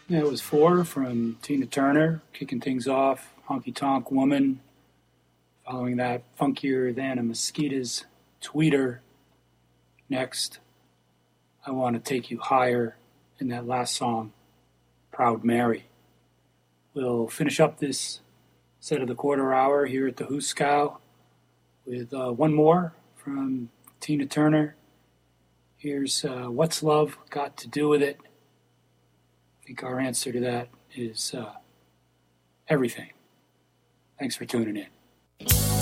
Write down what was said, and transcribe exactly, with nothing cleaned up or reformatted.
That was four from Tina Turner, kicking things off. Honky Tonk Woman. Following that, Funkier Than a Mosquito's Tweeter. Next, I Want to Take You Higher. In that last song, Proud Mary. We'll finish up this set of the quarter hour here at the Hooskow with uh, one more from Tina Turner. Here's uh, What's Love Got to Do With It? I think our answer to that is uh, everything. Thanks for tuning in.